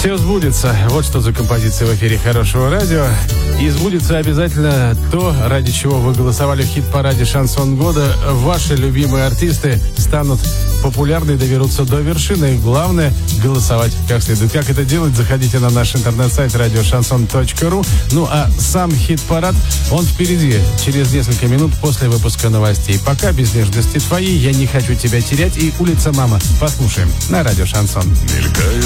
Все сбудется. Вот что за композиция в эфире Хорошего радио. И сбудется обязательно то, ради чего вы голосовали в хит-параде «Шансон года». Ваши любимые артисты станут популярны и доберутся до вершины. Главное — голосовать как следует. Как это делать? Заходите на наш интернет-сайт radioshanson.ru. Ну а сам хит-парад, он впереди, через несколько минут после выпуска новостей. Пока без нежности твоей, я не хочу тебя терять и улица Мама. Послушаем на радио Шансон.